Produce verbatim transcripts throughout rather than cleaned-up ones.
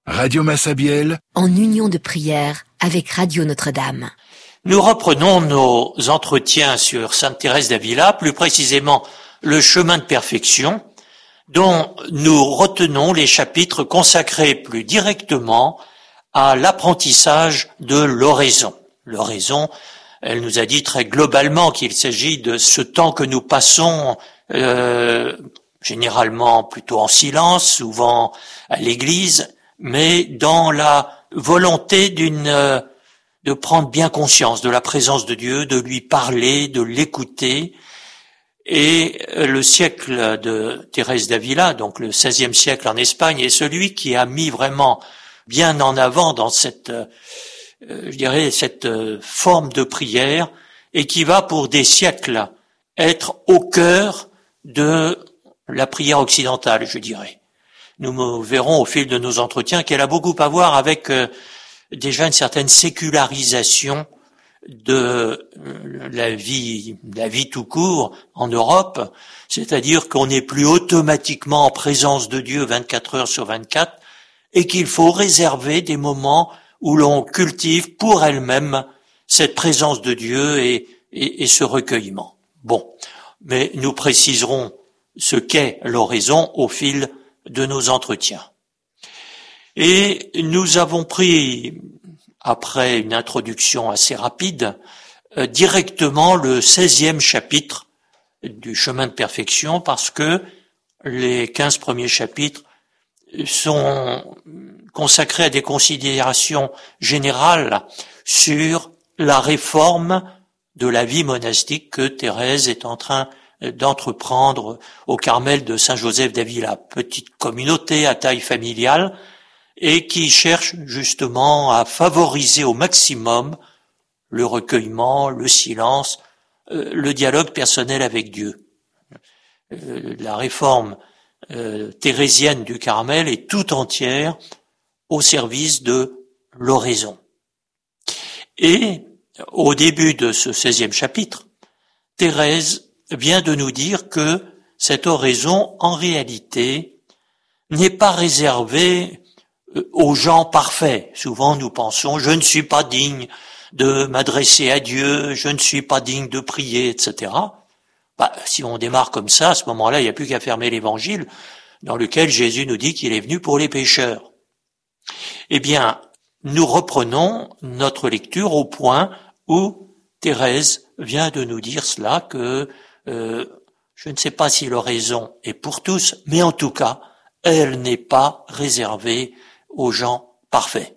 Radio Massabielle, en union de prière avec Radio Notre-Dame. Nous reprenons nos entretiens sur Sainte Thérèse d'Avila, plus précisément le chemin de perfection, dont nous retenons les chapitres consacrés plus directement à l'apprentissage de l'oraison. L'oraison, elle nous a dit très globalement qu'il s'agit de ce temps que nous passons euh, généralement plutôt en silence, souvent à l'église, mais dans la volonté d'une euh, de prendre bien conscience de la présence de Dieu, de lui parler, de l'écouter. Et le siècle de Thérèse d'Avila, donc le seizième siècle en Espagne, est celui qui a mis vraiment bien en avant dans cette, euh, je dirais, cette euh, forme de prière, et qui va pour des siècles être au cœur de la prière occidentale, je dirais. Nous verrons au fil de nos entretiens qu'elle a beaucoup à voir avec euh, déjà une certaine sécularisation de euh, la vie, la vie tout court en Europe, c'est-à-dire qu'on n'est plus automatiquement en présence de Dieu vingt-quatre heures sur vingt-quatre et qu'il faut réserver des moments où l'on cultive pour elle-même cette présence de Dieu et, et, et ce recueillement. Bon, mais nous préciserons ce qu'est l'oraison au fil de nos entretiens. Et nous avons pris, après une introduction assez rapide, euh, directement le seizième chapitre du chemin de perfection, parce que les quinze premiers chapitres sont consacrés à des considérations générales sur la réforme de la vie monastique que Thérèse est en train d'entreprendre au Carmel de Saint-Joseph d'Avila, petite communauté à taille familiale, et qui cherche justement à favoriser au maximum le recueillement, le silence, euh, le dialogue personnel avec Dieu. Euh, la réforme euh, thérésienne du Carmel est tout entière au service de l'oraison. Et au début de ce seizième chapitre, Thérèse vient de nous dire que cette oraison, en réalité, n'est pas réservée aux gens parfaits. Souvent, nous pensons, je ne suis pas digne de m'adresser à Dieu, je ne suis pas digne de prier, et cetera. Bah, si on démarre comme ça, à ce moment-là, il n'y a plus qu'à fermer l'évangile, dans lequel Jésus nous dit qu'il est venu pour les pécheurs. Eh bien, nous reprenons notre lecture au point où Thérèse vient de nous dire cela, que euh, je ne sais pas si l'oraison est pour tous, mais en tout cas, elle n'est pas réservée aux gens parfaits.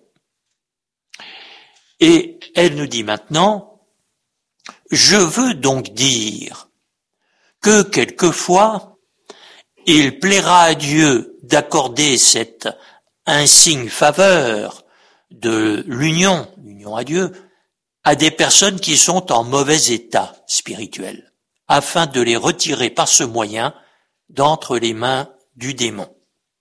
Et elle nous dit maintenant, je veux donc dire que quelquefois, il plaira à Dieu d'accorder cette insigne faveur de l'union, l'union à Dieu, à des personnes qui sont en mauvais état spirituel, afin de les retirer par ce moyen d'entre les mains du démon.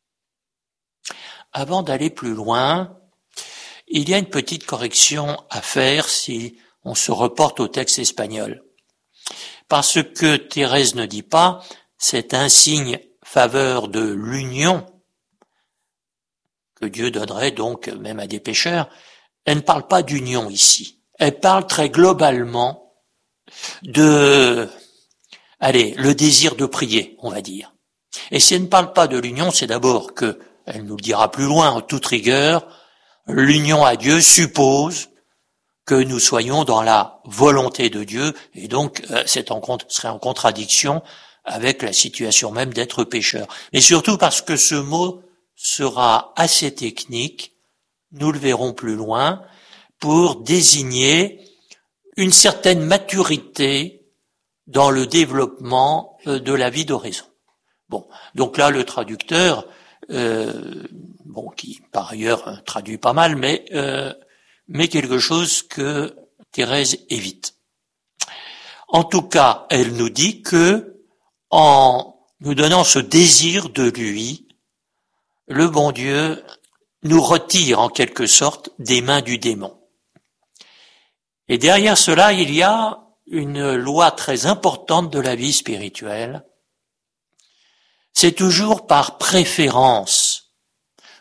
Avant d'aller plus loin, il y a une petite correction à faire si on se reporte au texte espagnol. Parce que Thérèse ne dit pas cet insigne faveur de l'union que Dieu donnerait donc même à des pécheurs, elle ne parle pas d'union ici. Elle parle très globalement de, allez, le désir de prier, on va dire. Et si elle ne parle pas de l'union, c'est d'abord que, elle nous le dira plus loin, en toute rigueur, l'union à Dieu suppose que nous soyons dans la volonté de Dieu, et donc euh, c'est en, serait en contradiction avec la situation même d'être pécheur. Mais surtout parce que ce mot sera assez technique, nous le verrons plus loin, pour désigner une certaine maturité dans le développement euh, de la vie d'oraison. Bon, donc là le traducteur, euh, bon, qui par ailleurs traduit pas mal, mais euh, mais quelque chose que Thérèse évite. En tout cas, elle nous dit que en nous donnant ce désir de lui, le bon Dieu nous retire en quelque sorte des mains du démon. Et derrière cela, il y a une loi très importante de la vie spirituelle. C'est toujours par préférence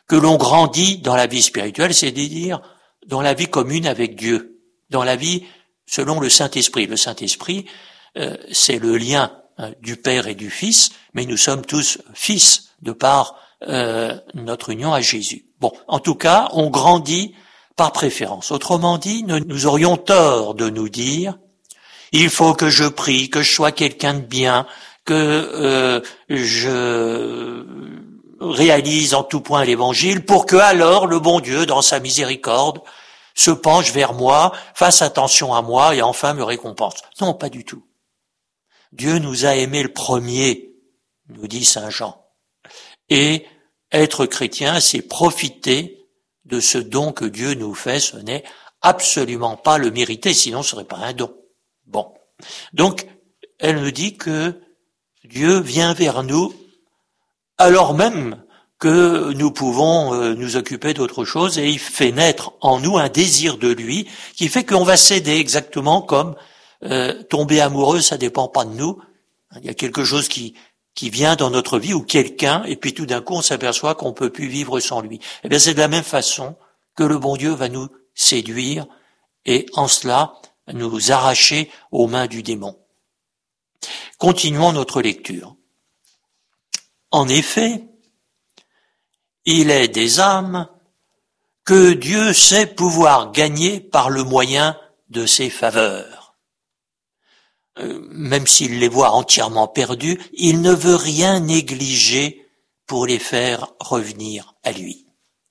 que l'on grandit dans la vie spirituelle, c'est-à-dire dans la vie commune avec Dieu, dans la vie selon le Saint-Esprit. Le Saint-Esprit, euh, c'est le lien hein, du Père et du Fils, mais nous sommes tous fils de par euh, notre union à Jésus. Bon, en tout cas, on grandit par préférence. Autrement dit, nous, nous aurions tort de nous dire « il faut que je prie, que je sois quelqu'un de bien, que euh, je réalise en tout point l'Évangile, pour que alors le bon Dieu, dans sa miséricorde, se penche vers moi, fasse attention à moi et enfin me récompense. » Non, pas du tout. Dieu nous a aimés le premier, nous dit saint Jean. Et être chrétien, c'est profiter de ce don que Dieu nous fait. Ce n'est absolument pas le mériter, sinon ce serait pas un don. Bon. Donc, elle nous dit que Dieu vient vers nous alors même que nous pouvons euh, nous occuper d'autre chose, et il fait naître en nous un désir de lui qui fait qu'on va céder, exactement comme euh, tomber amoureux, ça dépend pas de nous. Il y a quelque chose qui qui vient dans notre vie, ou quelqu'un, et puis tout d'un coup on s'aperçoit qu'on peut plus vivre sans lui. Eh bien c'est de la même façon que le bon Dieu va nous séduire, et en cela nous arracher aux mains du démon. Continuons notre lecture. En effet, il est des âmes que Dieu sait pouvoir gagner par le moyen de ses faveurs. Euh, même s'il les voit entièrement perdus, il ne veut rien négliger pour les faire revenir à lui.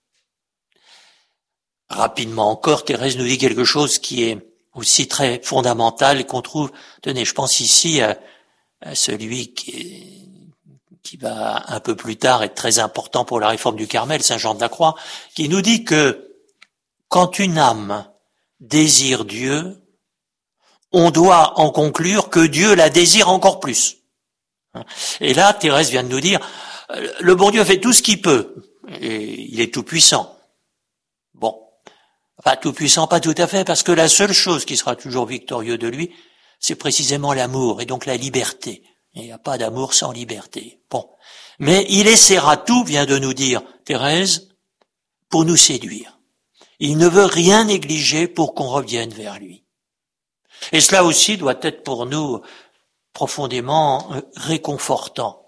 Rapidement encore, Thérèse nous dit quelque chose qui est aussi très fondamental et qu'on trouve, tenez, je pense ici à, à celui qui, est, qui va un peu plus tard être très important pour la réforme du Carmel, saint Jean de la Croix, qui nous dit que quand une âme désire Dieu, on doit en conclure que Dieu la désire encore plus. Et là, Thérèse vient de nous dire, le bon Dieu fait tout ce qu'il peut, et il est tout puissant. Bon, enfin tout puissant, pas tout à fait, parce que la seule chose qui sera toujours victorieux de lui, c'est précisément l'amour, et donc la liberté. Il n'y a pas d'amour sans liberté. Bon, mais il essaiera tout, vient de nous dire Thérèse, pour nous séduire. Il ne veut rien négliger pour qu'on revienne vers lui. Et cela aussi doit être pour nous profondément réconfortant.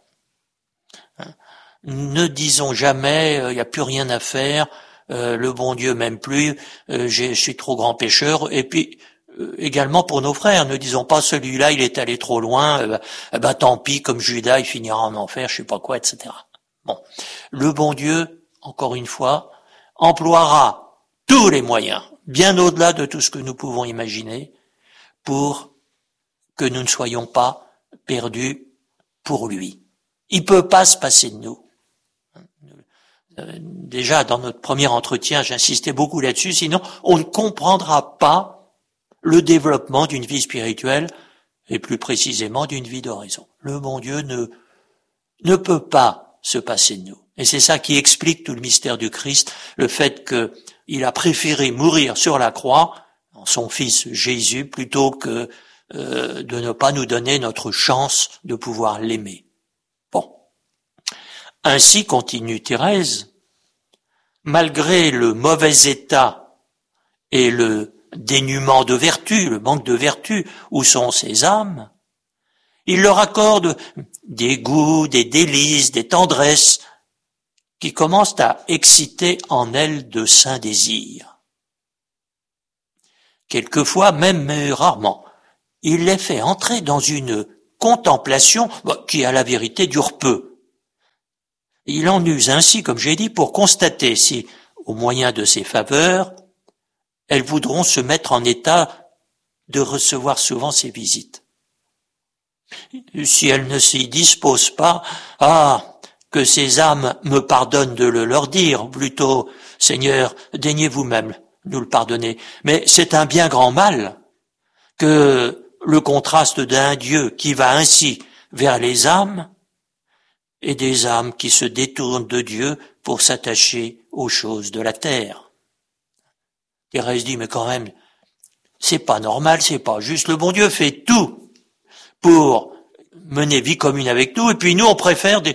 Ne disons jamais, il euh, n'y a plus rien à faire, euh, le bon Dieu m'aime plus, euh, je suis trop grand pécheur. Et puis euh, également pour nos frères, ne disons pas celui-là il est allé trop loin, euh, bah, bah tant pis, comme Judas il finira en enfer, je sais pas quoi, et cetera. Bon, le bon Dieu, encore une fois, emploiera tous les moyens, bien au-delà de tout ce que nous pouvons imaginer, pour que nous ne soyons pas perdus pour lui. Il peut pas se passer de nous. Déjà, dans notre premier entretien, j'insistais beaucoup là-dessus, sinon on ne comprendra pas le développement d'une vie spirituelle, et plus précisément d'une vie d'oraison. Le bon Dieu ne, ne peut pas se passer de nous. Et c'est ça qui explique tout le mystère du Christ, le fait qu'il a préféré mourir sur la croix, en son Fils Jésus, plutôt que euh, de ne pas nous donner notre chance de pouvoir l'aimer. Bon. Ainsi, continue Thérèse, malgré le mauvais état et le dénuement de vertu, le manque de vertu, où sont ces âmes, il leur accorde des goûts, des délices, des tendresses qui commencent à exciter en elles de saints désirs. Quelquefois, même mais rarement, il les fait entrer dans une contemplation qui, à la vérité, dure peu. Il en use ainsi, comme j'ai dit, pour constater si, au moyen de ses faveurs, elles voudront se mettre en état de recevoir souvent ses visites. Si elles ne s'y disposent pas, ah, que ces âmes me pardonnent de le leur dire, plutôt, Seigneur, daignez vous-même nous le pardonner. Mais c'est un bien grand mal que le contraste d'un Dieu qui va ainsi vers les âmes et des âmes qui se détournent de Dieu pour s'attacher aux choses de la terre. Thérèse dit, mais quand même, c'est pas normal, c'est pas juste. Le bon Dieu fait tout pour mener vie commune avec nous, et puis nous, on préfère des,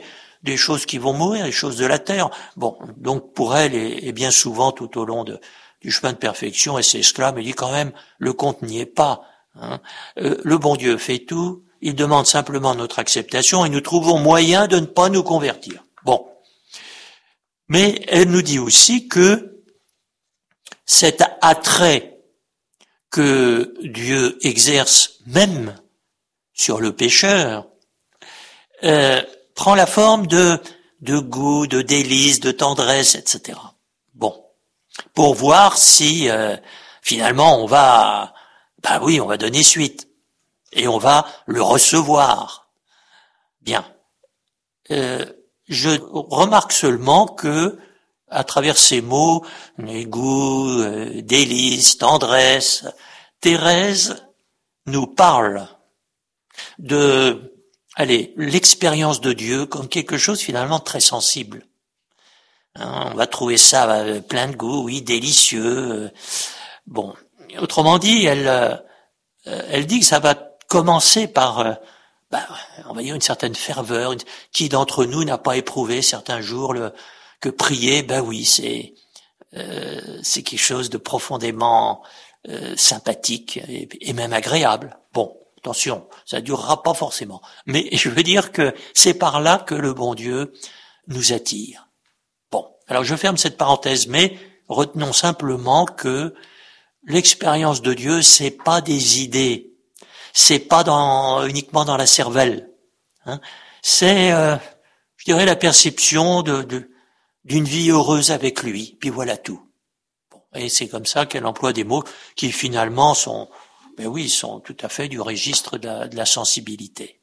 des choses qui vont mourir, des choses de la terre. Bon, donc pour elle, et, et bien souvent tout au long de, du chemin de perfection, elle s'exclame et dit quand même, le compte n'y est pas. Hein. Euh, le bon Dieu fait tout, il demande simplement notre acceptation et nous trouvons moyen de ne pas nous convertir. Bon. Mais elle nous dit aussi que cet attrait que Dieu exerce même sur le pécheur euh, prend la forme de, de goût, de délice, de tendresse, et cetera. Bon, pour voir si euh, finalement on va, ben oui, on va donner suite et on va le recevoir. Bien. Euh, je remarque seulement que à travers ces mots, goût, euh, délice, tendresse, Thérèse nous parle de, allez, l'expérience de Dieu comme quelque chose finalement très sensible. Hein, on va trouver ça euh, plein de goût, oui, délicieux. Euh, bon, autrement dit, elle, euh, elle dit que ça va commencer par, euh, bah, on va dire une certaine ferveur. Qui d'entre nous n'a pas éprouvé certains jours le, que prier, ben oui, c'est, euh, c'est quelque chose de profondément euh, sympathique et, et même agréable. Bon. Attention, ça ne durera pas forcément. Mais je veux dire que c'est par là que le bon Dieu nous attire. Bon, alors je ferme cette parenthèse, mais retenons simplement que l'expérience de Dieu, c'est pas des idées, c'est pas dans, uniquement dans la cervelle. Hein. C'est, euh, je dirais, la perception de, de, d'une vie heureuse avec lui. Puis voilà tout. Bon, et c'est comme ça qu'elle emploie des mots qui finalement sont Ben oui, ils sont tout à fait du registre de la, de la sensibilité.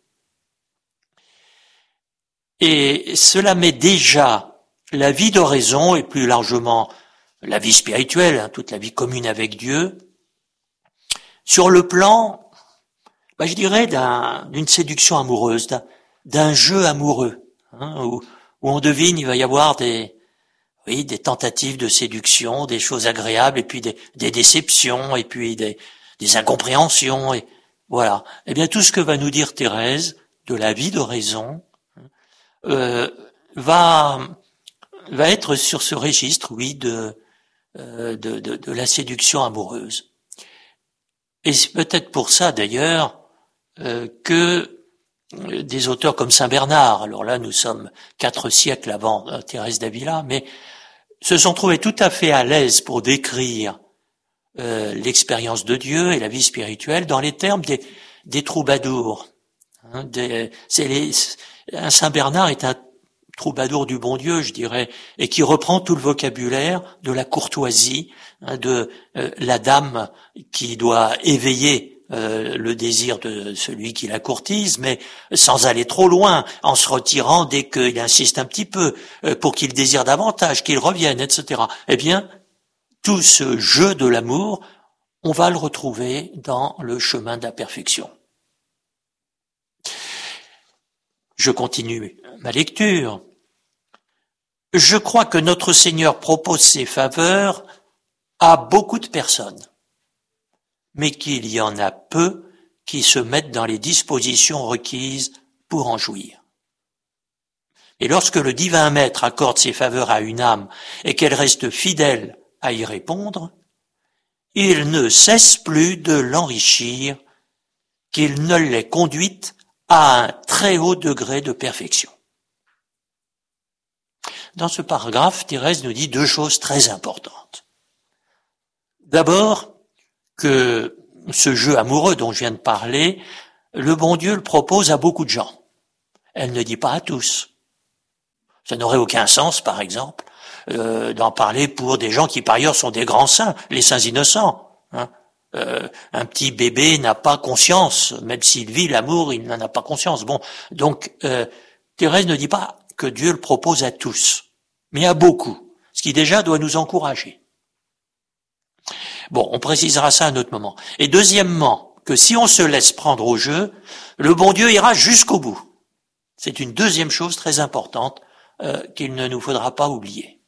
Et cela met déjà la vie d'oraison et plus largement la vie spirituelle, hein, toute la vie commune avec Dieu, sur le plan, ben je dirais, d'un, d'une séduction amoureuse, d'un, d'un jeu amoureux, hein, où, où on devine il va y avoir des, oui, des tentatives de séduction, des choses agréables, et puis des, des déceptions, et puis des des incompréhensions, et voilà. Eh bien, tout ce que va nous dire Thérèse de la vie d'oraison euh, va va être sur ce registre, oui, de euh, de, de de la séduction amoureuse. Et c'est peut-être pour ça, d'ailleurs, euh, que des auteurs comme Saint Bernard, alors là, nous sommes quatre siècles avant euh, Thérèse d'Avila, mais se sont trouvés tout à fait à l'aise pour décrire Euh, l'expérience de Dieu et la vie spirituelle dans les termes des, des troubadours. Hein, des, c'est les, un Saint Bernard est un troubadour du bon Dieu, je dirais, et qui reprend tout le vocabulaire de la courtoisie, hein, de euh, la dame qui doit éveiller euh, le désir de celui qui la courtise, mais sans aller trop loin, en se retirant dès qu'il insiste un petit peu, euh, pour qu'il désire davantage, qu'il revienne, et cetera. Eh bien, tout ce jeu de l'amour, on va le retrouver dans le chemin de la perfection. Je continue ma lecture. Je crois que notre Seigneur propose ses faveurs à beaucoup de personnes, mais qu'il y en a peu qui se mettent dans les dispositions requises pour en jouir. Et lorsque le divin maître accorde ses faveurs à une âme et qu'elle reste fidèle à y répondre, il ne cesse plus de l'enrichir, qu'il ne l'ait conduite à un très haut degré de perfection. Dans ce paragraphe, Thérèse nous dit deux choses très importantes. D'abord, que ce jeu amoureux dont je viens de parler, le bon Dieu le propose à beaucoup de gens. Elle ne dit pas à tous. Ça n'aurait aucun sens, par exemple, Euh, d'en parler pour des gens qui par ailleurs sont des grands saints, les saints innocents. Hein. Euh, un petit bébé n'a pas conscience, même s'il vit l'amour, il n'en a pas conscience. Bon, donc euh, Thérèse ne dit pas que Dieu le propose à tous, mais à beaucoup, ce qui déjà doit nous encourager. Bon, on précisera ça à un autre moment. Et deuxièmement, que si on se laisse prendre au jeu, le bon Dieu ira jusqu'au bout. C'est une deuxième chose très importante euh, qu'il ne nous faudra pas oublier.